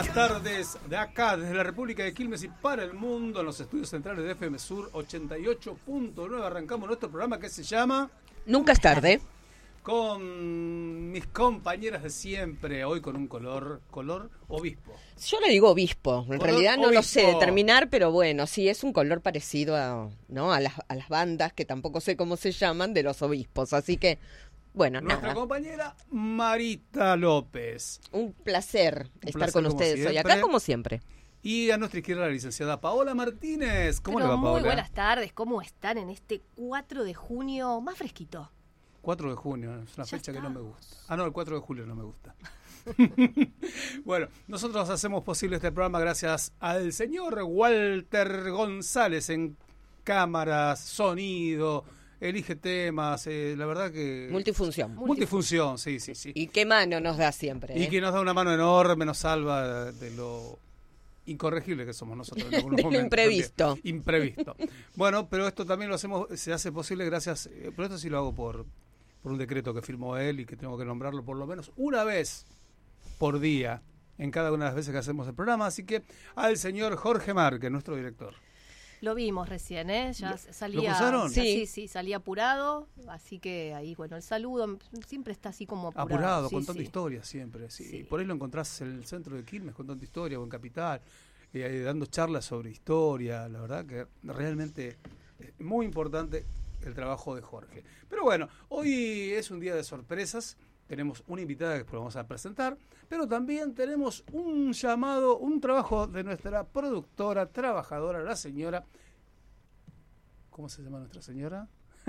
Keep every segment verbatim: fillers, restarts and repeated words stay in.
buenas tardes de acá, desde la República de Quilmes y para el mundo, en los estudios centrales de F M Sur ochenta y ocho punto nueve. Arrancamos nuestro programa que se llama Nunca es tarde. Con mis compañeras de siempre, hoy con un color, color obispo. Yo le digo obispo, en Color realidad no obispo. lo sé determinar, pero bueno, sí, es un color parecido a, ¿no? a, las, a las bandas, que tampoco sé cómo se llaman, de los obispos, así que, bueno, Nuestra nada. compañera Marita López. Un placer Un estar placer con como ustedes hoy, siempre. acá como siempre. Y a nuestra izquierda la licenciada Paola Martínez. ¿Cómo Pero le va, Paola? muy buenas tardes, ¿cómo están en este cuatro de junio más fresquito? cuatro de junio, es una Ya fecha que no estamos. me gusta. Ah, no, el cuatro de julio no me gusta. Bueno, nosotros hacemos posible este programa gracias al señor Walter González en cámaras, sonido, elige temas, eh, la verdad que... Multifunción. Multifunción, sí, sí, sí. Y qué mano nos da siempre. Y ¿eh? que nos da una mano enorme, nos salva de lo incorregible que somos nosotros en algunos De lo momentos. imprevisto. También. Imprevisto. Bueno, pero esto también lo hacemos, se hace posible gracias, eh, pero esto sí lo hago por, por un decreto que firmó él y que tengo que nombrarlo por lo menos una vez por día en cada una de las veces que hacemos el programa. Así que al señor Jorge Márquez, nuestro director. Lo vimos recién, ¿eh? Ya ¿Lo- salía. lo cruzaron? Sí, Sí. sí, sí, salía apurado, así que ahí, bueno, el saludo siempre está así como apurado. Apurado, sí, contando sí. historias siempre. Sí. Sí. Por ahí lo encontrás en el centro de Quilmes contando historia o en Capital, eh, ahí dando charlas sobre historia. La verdad que realmente es muy importante el trabajo de Jorge. Pero bueno, hoy es un día de sorpresas. Tenemos una invitada que después vamos a presentar, pero también tenemos un llamado, un trabajo de nuestra productora, trabajadora, la señora... ¿Cómo se llama nuestra señora?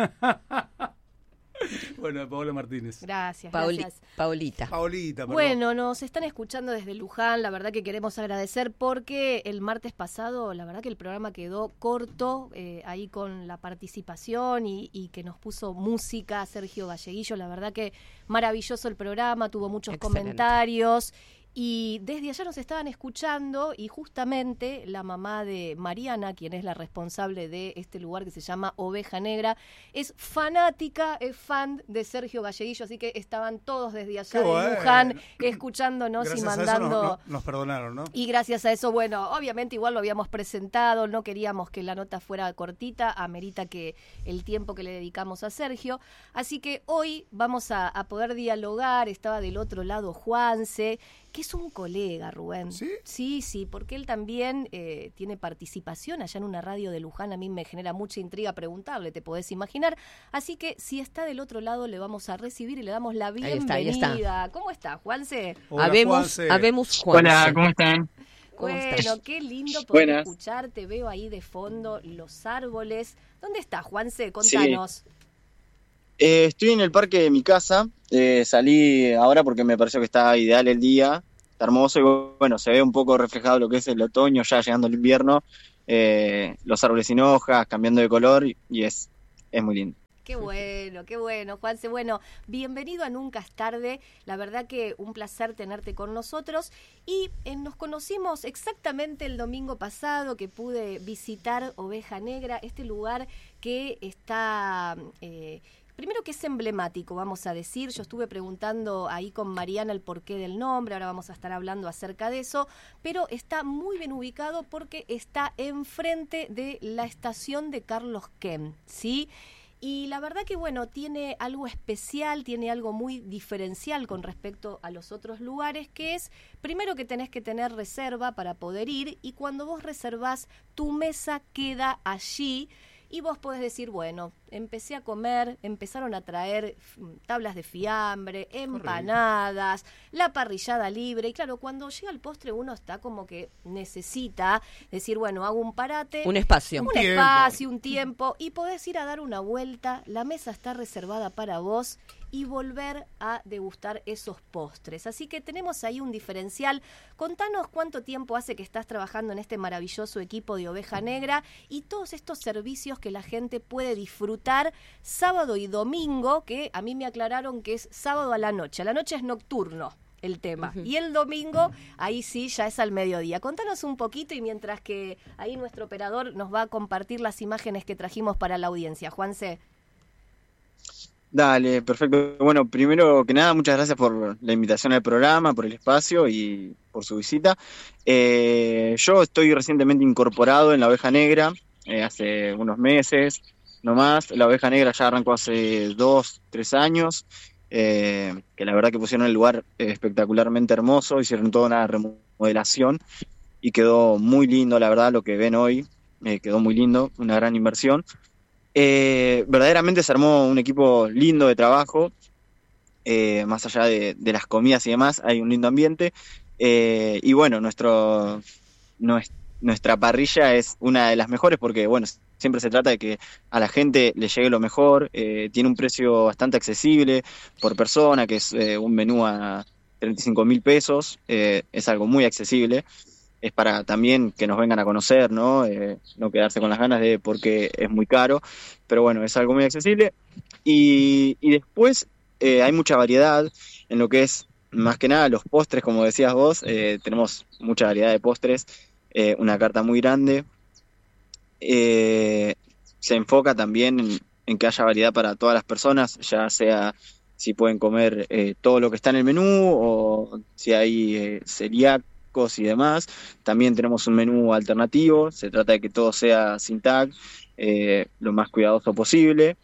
Bueno, Paola Martínez. Gracias, Pauli- gracias. Paulita. Paolita, perdón. Bueno, nos están escuchando desde Luján, la verdad que queremos agradecer porque el martes pasado, la verdad que el programa quedó corto, eh, ahí con la participación y, y que nos puso música Sergio Galleguillo, la verdad que maravilloso el programa, tuvo muchos Excelente. comentarios. Y desde allá nos estaban escuchando y justamente la mamá de Mariana, quien es la responsable de este lugar que se llama Oveja Negra, es fanática, es fan de Sergio Galleguillo, así que estaban todos desde allá Qué de bueno. Luján escuchándonos Gracias y a eso mandando... nos, nos- nos perdonaron, ¿no? Y gracias a eso, bueno, obviamente igual lo habíamos presentado, no queríamos que la nota fuera cortita, amerita que el tiempo que le dedicamos a Sergio. Así que hoy vamos a, a poder dialogar, estaba del otro lado Juanse, que es un colega, Rubén. ¿Sí? Sí, sí, porque él también eh, tiene participación allá en una radio de Luján, a mí me genera mucha intriga preguntarle, te podés imaginar. Así que si está del otro lado le vamos a recibir y le damos la Ahí está, ahí está. bienvenida. ¿Cómo está, Juanse? Hola, Habemos, Juanse. habemos Juanse. Hola, ¿cómo están? ¿Cómo Bueno, estás? qué lindo poder Buenas. escucharte. Veo ahí de fondo los árboles. ¿Dónde está, Juanse? Contanos. Eh, estoy en el parque de mi casa. Eh, salí ahora porque me pareció que está ideal el día. Está hermoso y bueno, se ve un poco reflejado lo que es el otoño, ya llegando el invierno. Eh, los árboles sin hojas, cambiando de color y, y es, es muy lindo. Qué bueno, qué bueno, Juanse. Bueno, bienvenido a Nunca es Tarde. La verdad que un placer tenerte con nosotros. Y eh, nos conocimos exactamente el domingo pasado que pude visitar Oveja Negra, este lugar que está... Eh, Primero que es emblemático, vamos a decir. Yo estuve preguntando ahí con Mariana el porqué del nombre, ahora vamos a estar hablando acerca de eso, pero está muy bien ubicado porque está enfrente de la estación de Carlos Kem, ¿sí? Y la verdad que, bueno, tiene algo especial, tiene algo muy diferencial con respecto a los otros lugares, que es, primero que tenés que tener reserva para poder ir, y cuando vos reservás, tu mesa queda allí, y vos podés decir, bueno, empecé a comer, empezaron a traer mm, tablas de fiambre, empanadas, la parrillada libre. Y claro, cuando llega el postre uno está como que necesita decir, bueno, hago un parate. Un espacio. Un tiempo. espacio, un tiempo. Y podés ir a dar una vuelta, la mesa está reservada para vos y volver a degustar esos postres. Así que tenemos ahí un diferencial. Contanos cuánto tiempo hace que estás trabajando en este maravilloso equipo de Oveja Negra y todos estos servicios que la gente puede disfrutar sábado y domingo, que a mí me aclararon que es sábado a la noche. A la noche es nocturno el tema. Uh-huh. Y el domingo, ahí sí, ya es al mediodía. Contanos un poquito y mientras que ahí nuestro operador nos va a compartir las imágenes que trajimos para la audiencia. Juanse. Dale, perfecto. Bueno, primero que nada, muchas gracias por la invitación al programa, por el espacio y por su visita. Eh, yo estoy recientemente incorporado en la Oveja Negra, eh, hace unos meses, no más. La Oveja Negra ya arrancó hace dos, tres años, eh, que la verdad que pusieron el lugar eh, espectacularmente hermoso, hicieron toda una remodelación y quedó muy lindo, la verdad, lo que ven hoy, eh, quedó muy lindo, una gran inversión. Eh, verdaderamente se armó un equipo lindo de trabajo, eh, más allá de, de las comidas y demás, hay un lindo ambiente. Eh, y bueno, nuestro, nues- nuestra parrilla es una de las mejores porque, bueno, siempre se trata de que a la gente le llegue lo mejor. Eh, tiene un precio bastante accesible por persona, que es eh, un menú a treinta y cinco mil pesos, eh, es algo muy accesible. Es para también que nos vengan a conocer, ¿no? Eh, no quedarse con las ganas de porque es muy caro, pero bueno, es algo muy accesible. Y, y después eh, hay mucha variedad en lo que es, más que nada, los postres, como decías vos, eh, tenemos mucha variedad de postres, eh, una carta muy grande. Eh, Se enfoca también en, en que haya variedad para todas las personas, ya sea si pueden comer eh, todo lo que está en el menú o si hay eh, celíacos y demás. También tenemos un menú alternativo, se trata de que todo sea sin tag, eh, lo más cuidadoso posible.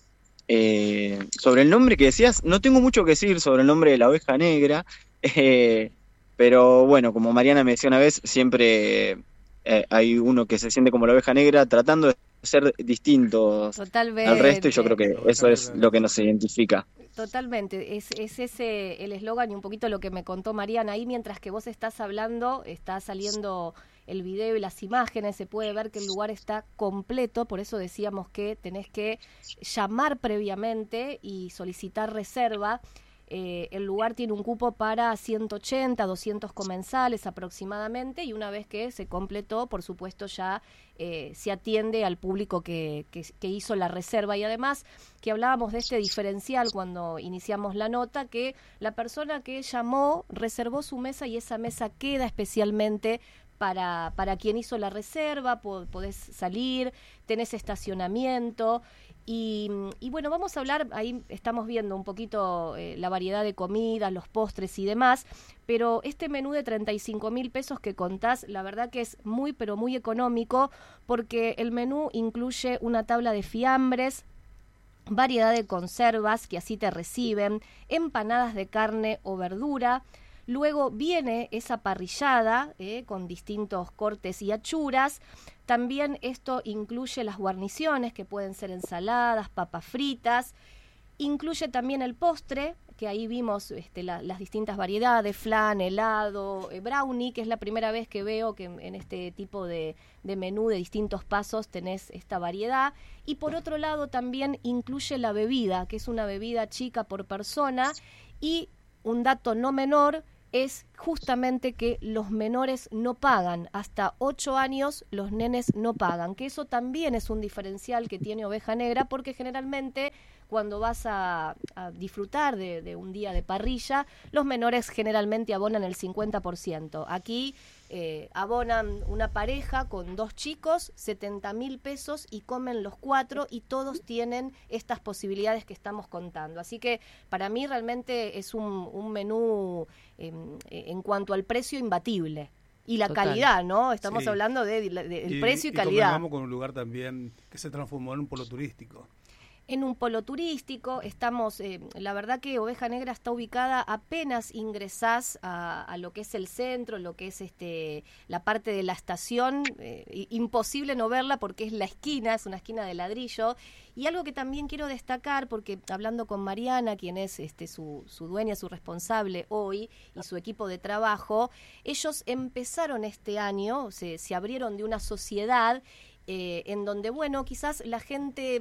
Eh, sobre el nombre que decías, no tengo mucho que decir sobre el nombre de la Oveja Negra, eh, pero bueno, como Mariana me decía una vez, siempre eh, hay uno que se siente como la Oveja Negra tratando de ser distintos Totalmente. al resto y yo creo que La oveja eso es negra. lo que nos identifica. Totalmente, es, es ese el eslogan y un poquito lo que me contó Mariana. Ahí mientras que vos estás hablando, está saliendo el video y las imágenes, se puede ver que el lugar está completo, por eso decíamos que tenés que llamar previamente y solicitar reserva. Eh, el lugar tiene un cupo para ciento ochenta, doscientos comensales aproximadamente y una vez que se completó, por supuesto ya eh, se atiende al público que, que, que hizo la reserva y además que hablábamos de este diferencial cuando iniciamos la nota, que la persona que llamó reservó su mesa y esa mesa queda especialmente para, para quien hizo la reserva, podés salir, tenés estacionamiento. Y, y bueno, vamos a hablar, ahí estamos viendo un poquito eh, la variedad de comidas, los postres y demás, pero este menú de treinta y cinco mil pesos que contás, la verdad que es muy, pero muy económico, porque el menú incluye una tabla de fiambres, variedad de conservas que así te reciben, empanadas de carne o verdura. Luego viene esa parrillada eh, con distintos cortes y achuras. También esto incluye las guarniciones, que pueden ser ensaladas, papas fritas. Incluye también el postre, que ahí vimos este, la, las distintas variedades, flan, helado, eh, brownie, que es la primera vez que veo que en, en este tipo de, de menú de distintos pasos tenés esta variedad. Y por otro lado también incluye la bebida, que es una bebida chica por persona. Y un dato no menor es justamente que los menores no pagan, hasta ocho años los nenes no pagan, que eso también es un diferencial que tiene Oveja Negra, porque generalmente cuando vas a, a disfrutar de, de un día de parrilla, los menores generalmente abonan el cincuenta por ciento. Aquí eh, abonan una pareja con dos chicos, setenta mil pesos y comen los cuatro y todos tienen estas posibilidades que estamos contando. Así que para mí realmente es un, un menú eh, en cuanto al precio imbatible. Y la Total. calidad, ¿no? Estamos Sí. hablando de, de, de el Y- precio y, y calidad. convengamos con un lugar también que se transformó en un polo turístico. En un polo turístico, estamos, eh, la verdad que Oveja Negra está ubicada, apenas ingresás a, a lo que es el centro, lo que es este la parte de la estación, eh, imposible no verla porque es la esquina, es una esquina de ladrillo. Y algo que también quiero destacar, porque hablando con Mariana, quien es este su, su dueña, su responsable hoy, y su equipo de trabajo, ellos empezaron este año, se, se abrieron de una sociedad eh, en donde, bueno, quizás la gente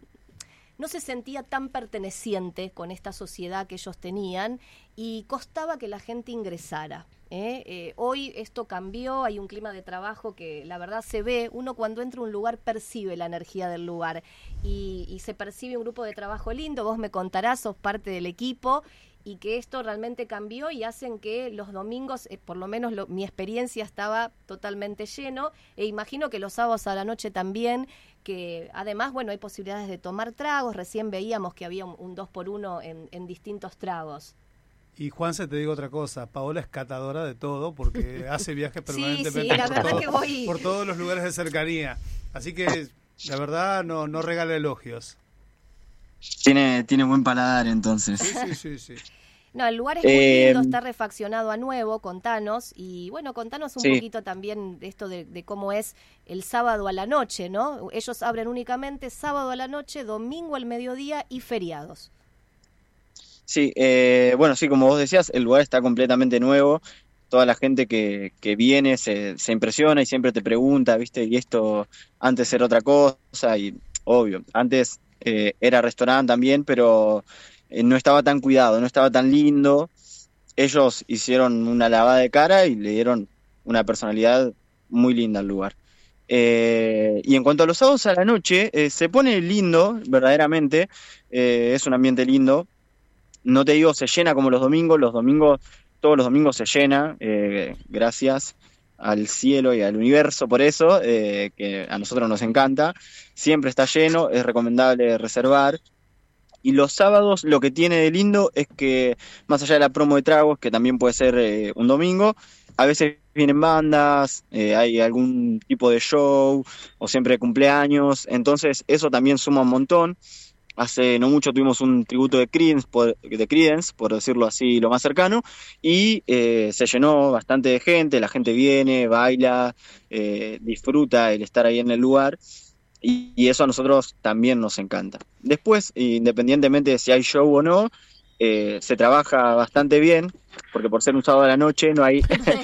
no se sentía tan perteneciente con esta sociedad que ellos tenían y costaba que la gente ingresara. ¿eh? Eh, hoy esto cambió, hay un clima de trabajo que la verdad se ve, uno cuando entra a un lugar percibe la energía del lugar y, y se percibe un grupo de trabajo lindo, vos me contarás, sos parte del equipo y que esto realmente cambió y hacen que los domingos, eh, por lo menos lo, mi experiencia estaba totalmente lleno, e imagino que los sábados a la noche también, que además, bueno, hay posibilidades de tomar tragos, recién veíamos que había un, un dos por uno en, en distintos tragos. Y Juanse, te digo otra cosa, Paola es catadora de todo porque hace viajes permanentemente sí, sí, la por, verdad todo, que voy... por todos los lugares de cercanía. Así que, la verdad, no, no regala elogios. Tiene, tiene buen paladar, entonces. Sí, sí, sí, sí. No, el lugar es muy Eh, lindo, está refaccionado a nuevo, contanos, y bueno, contanos un Sí. poquito también de esto de, de cómo es el sábado a la noche, ¿no? Ellos abren únicamente sábado a la noche, domingo al mediodía y feriados. Sí, eh, bueno, sí, como vos decías, el lugar está completamente nuevo. Toda la gente que, que viene se, se impresiona y siempre te pregunta, ¿viste? Y esto antes era otra cosa, y obvio, antes eh, era restaurante también, pero eh, no estaba tan cuidado, no estaba tan lindo. Ellos hicieron una lavada de cara y le dieron una personalidad muy linda al lugar. Eh, y en cuanto a los sábados a la noche, eh, se pone lindo, verdaderamente, eh, es un ambiente lindo. No te digo se llena como los domingos, los domingos, todos los domingos se llena, eh, gracias al cielo y al universo por eso, eh, que a nosotros nos encanta. Siempre está lleno, es recomendable reservar. Y los sábados lo que tiene de lindo es que, más allá de la promo de tragos, que también puede ser eh, un domingo, a veces vienen bandas, eh, hay algún tipo de show, o siempre cumpleaños, entonces eso también suma un montón. Hace no mucho tuvimos un tributo de Creedence, por, de Creedence, por decirlo así, lo más cercano, y eh, se llenó bastante de gente, la gente viene, baila, eh, disfruta el estar ahí en el lugar, y, y eso a nosotros también nos encanta. Después, independientemente de si hay show o no, eh, se trabaja bastante bien, porque por ser un sábado a la noche no hay,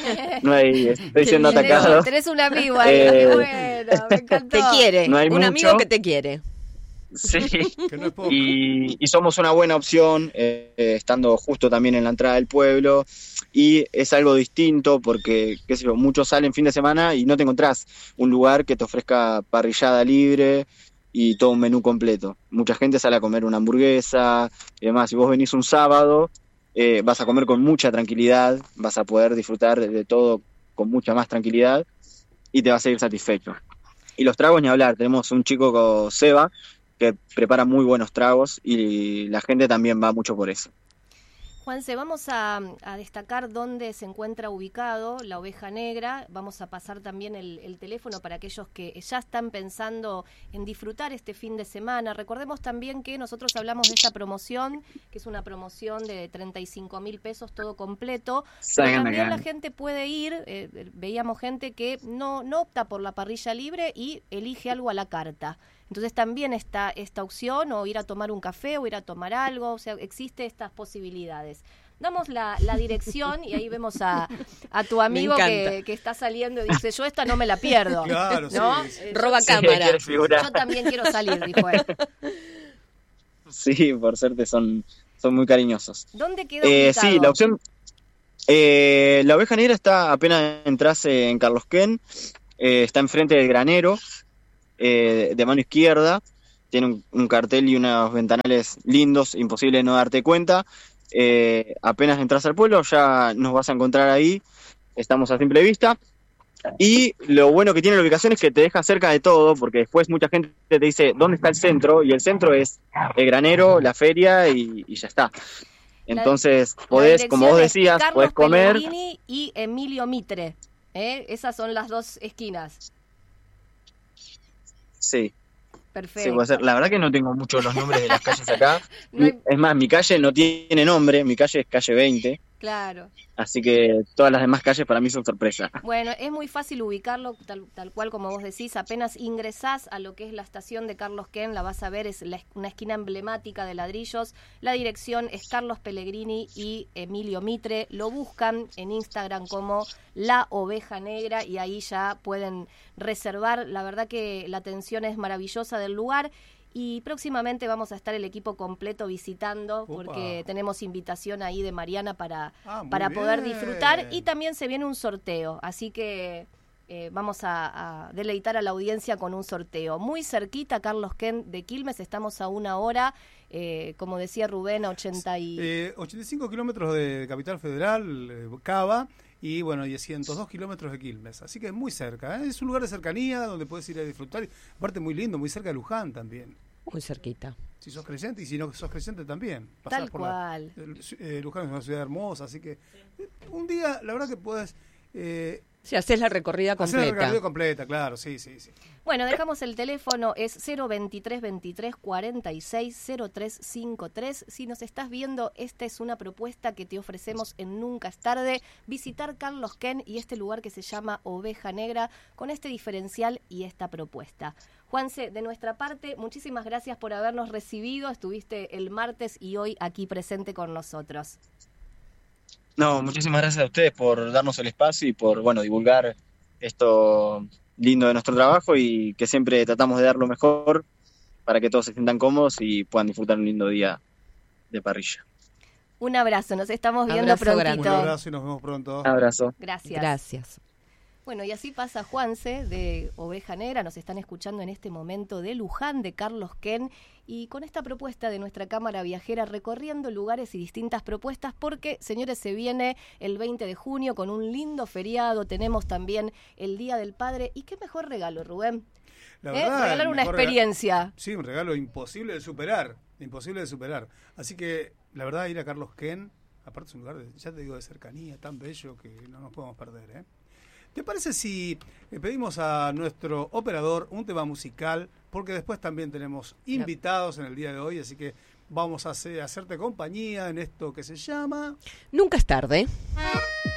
no hay, estoy siendo Tenés, atacado. tenés un amigo ahí, Eh, qué bueno, me encantó. Te quiere, No hay un mucho. amigo que te quiere. Sí. Que no es poco. Y, y somos una buena opción, eh, eh, estando justo también en la entrada del pueblo, y es algo distinto porque, qué sé yo, muchos salen fin de semana y no te encontrás un lugar que te ofrezca parrillada libre y todo un menú completo. Mucha gente sale a comer una hamburguesa y demás. Si vos venís un sábado, eh, vas a comer con mucha tranquilidad, vas a poder disfrutar de, de todo con mucha más tranquilidad y te vas a ir satisfecho. Y los tragos, ni hablar, tenemos un chico con Seba que prepara muy buenos tragos y la gente también va mucho por eso. Juanse, vamos a, a destacar dónde se encuentra ubicado la Oveja Negra. Vamos a pasar también el, el teléfono para aquellos que ya están pensando en disfrutar este fin de semana. Recordemos también que nosotros hablamos de esta promoción, que es una promoción de treinta y cinco mil pesos todo completo. Pero también la gente puede ir, eh, veíamos gente que no, no opta por la parrilla libre y elige algo a la carta. Entonces también está esta opción, o ir a tomar un café, o ir a tomar algo, o sea, existe estas posibilidades. Damos la, la dirección y ahí vemos a, a tu amigo que, que está saliendo y dice, yo esta no me la pierdo. Claro, ¿no? sí. Eh, Roba yo, cámara. yo también quiero salir, dijo él. Sí, por suerte son, son muy cariñosos. ¿Dónde queda Eh, ubicado? sí, la opción... Eh, la Oveja Negra está apenas entras en Carlos Ken, eh, está enfrente del granero, eh, de mano izquierda, tiene un, un cartel y unos ventanales lindos, imposible no darte cuenta. Eh, apenas entras al pueblo ya nos vas a encontrar ahí, estamos a simple vista. Y lo bueno que tiene la ubicación es que te deja cerca de todo, porque después mucha gente te dice ¿dónde está el centro? Y el centro es el granero, la feria y, y ya está. Entonces La podés, como vos dirección es decías, Carlos podés comer. Pellegrini y Emilio Mitre. ¿eh? Esas son las dos esquinas. Sí, Perfecto. sí, puede ser. La verdad que no tengo mucho los nombres de las calles acá. No hay- Es más, mi calle no tiene nombre, mi calle es calle veinte, Claro. así que todas las demás calles para mí son sorpresa. Bueno, es muy fácil ubicarlo, tal, tal cual como vos decís, apenas ingresás a lo que es la estación de Carlos Ken, la vas a ver, es la, una esquina emblemática de ladrillos, la dirección es Carlos Pellegrini y Emilio Mitre, lo buscan en Instagram como La Oveja Negra y ahí ya pueden reservar, la verdad que la atención es maravillosa del lugar. Y próximamente vamos a estar el equipo completo visitando, Upa. porque tenemos invitación ahí de Mariana para, Ah, muy para poder bien. disfrutar, y también se viene un sorteo, así que eh, vamos a, a deleitar a la audiencia con un sorteo. Muy cerquita, Carlos Ken de Quilmes, estamos a una hora, eh, como decía Rubén, a ochenta y... Eh, ochenta y cinco kilómetros de Capital Federal, eh, Cava, y bueno, y ciento dos kilómetros de Quilmes. Así que es muy cerca, ¿eh? Es un lugar de cercanía donde puedes ir a disfrutar. Aparte muy lindo, muy cerca de Luján también. Muy cerquita. Si sos creyente y si no sos creyente también. Tal por cual. La, eh, Luján es una ciudad hermosa, así que eh, un día, la verdad que puedes... Eh, Si haces la recorrida completa. hacer la recorrida completa, claro, sí, sí, sí. Bueno, dejamos el teléfono, es cero veintitrés veintitrés cuarenta y seis cero tres cincuenta y tres. Si nos estás viendo, esta es una propuesta que te ofrecemos en Nunca es Tarde, visitar Carlos Ken y este lugar que se llama Oveja Negra, con este diferencial y esta propuesta. Juanse, de nuestra parte, muchísimas gracias por habernos recibido, estuviste el martes y hoy aquí presente con nosotros. No, muchísimas gracias a ustedes por darnos el espacio y por, bueno, divulgar esto lindo de nuestro trabajo y que siempre tratamos de dar lo mejor para que todos se sientan cómodos y puedan disfrutar un lindo día de parrilla. Un abrazo, nos estamos viendo Abrazo prontito. grande. Un abrazo y nos vemos pronto. Un abrazo. Gracias. Gracias. Bueno, y así pasa Juanse de Oveja Negra, nos están escuchando en este momento de Luján, de Carlos Ken, y con esta propuesta de nuestra cámara viajera recorriendo lugares y distintas propuestas, porque, señores, se viene el veinte de junio con un lindo feriado, tenemos también el Día del Padre, y qué mejor regalo, Rubén, La ¿Eh? verdad, regalar el una mejor experiencia. rega- Sí, un regalo imposible de superar, imposible de superar. Así que, la verdad, ir a Carlos Ken, aparte es un lugar, de, ya te digo, de cercanía, tan bello que no nos podemos perder, ¿eh? ¿Te parece si le pedimos a nuestro operador un tema musical? Porque después también tenemos invitados en el día de hoy, así que vamos a hacer, a hacerte compañía en esto que se llama... Nunca es tarde.